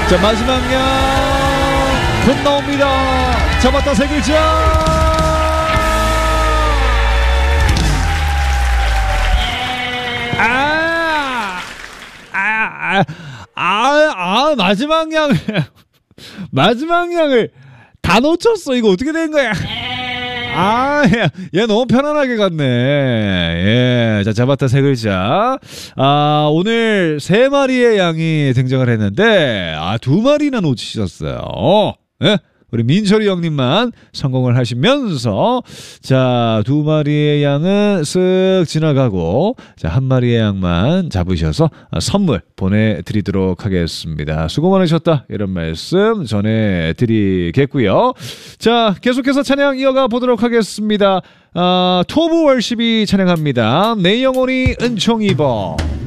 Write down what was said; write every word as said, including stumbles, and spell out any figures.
자, 마지막 양 곧 나옵니다. 잡았다, 세 글자. 아, 아, 아, 아, 아, 마지막 양, 마지막 양을 다 놓쳤어. 이거 어떻게 된 거야? 아, 얘, 얘 너무 편안하게 갔네. 예, 자, 잡았다, 세 글자. 아, 오늘 세 마리의 양이 등장을 했는데, 아, 두 마리나 놓치셨어요. 예? 우리 민철이 형님만 성공을 하시면서, 자, 두 마리의 양은 쓱 지나가고, 자, 한 마리의 양만 잡으셔서 선물 보내드리도록 하겠습니다. 수고 많으셨다, 이런 말씀 전해드리겠고요. 자, 계속해서 찬양 이어가 보도록 하겠습니다. 아, 토브 월십이 찬양합니다. 내 영혼이 은총 입어.